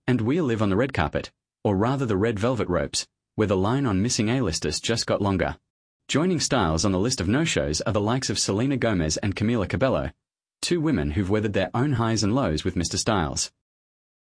And we'll live on the red carpet, or rather the red velvet ropes, where the line on missing A-listers just got longer. Joining Styles on the list of no-shows are the likes of Selena Gomez and Camila Cabello, two women who've weathered their own highs and lows with Mr. Styles.